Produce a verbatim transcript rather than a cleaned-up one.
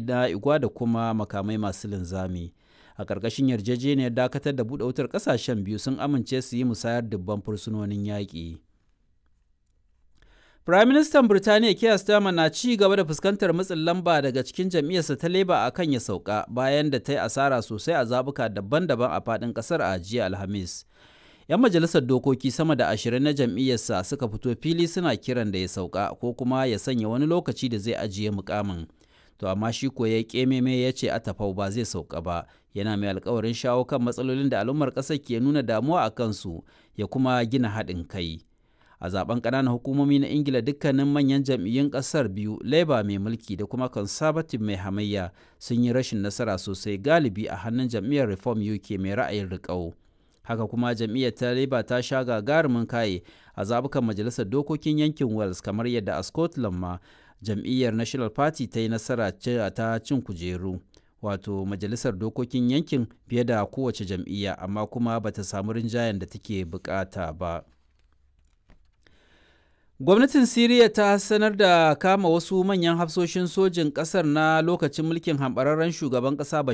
na igwa da kuma makamai masu linzami. A ƙarƙashin yarjejeniyar dakatar da buɗe wutar ƙasashen biyu sun amince su yi musayar dubban fursunonin yaƙi. Firaministan Birtaniya Keir Starmer na ci gaba da fuskantar matsin lamba daga cikin jam'iyyarsa ta Labour a kan ya sauka bayan da ta yi asara sosai a zaɓuka daban-daban a faɗin ƙasar a jiya Alhamis. 'Yan majalisar dokoki sama da ashirin na jam'iyyarsa suka fito fili suna kiran da ya sauka ko kuma ya sanya wani lokaci da zai ajiye mukamin. To amma shi ko ya ƙememe ya ce atafau ba zai sauka ba, yana mai alkawarin shawo kan matsalolin da al'ummar ƙasar ke nuna damuwa a kansu ya kuma gina haɗin kai. A zaben ƙananan hukumomi na Ingila dukkanin manyan jam'iyyun ƙasar biyu, Labour mai mulki da kuma Conservative mai hamayya sun yi rashin nasara sosai galibi a hannun jam'iyyar Reform U K mai ra'ayin riƙau. Haka kuma jam'iyyar ta Labour ta sha gagarumin kaye a zaɓukan majalisar dokokin yankin Wales kamar yadda a Scotland ma jam'iyyar National Party ta yi nasara ta cin kujeru. Wato majalisar dokokin yankin fiye da kowace jam'iyya amma kuma bata samu rinjayen da take bukata ba. Gwamnatin Siriya ta sanar da kama wasu manyan hafsoshin sojin ƙasar na lokacin mulkin hamɓararren shugaban ƙasa